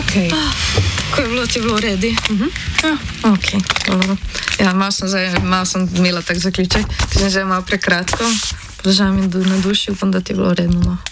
Okay. Ko je bilo, ti je bilo redi. Ja, ok, dobro. Ja, malo sem imela tak zaključek, ker sem že malo prekratko, požal mi na duši, upam, da ti je bilo redno. No.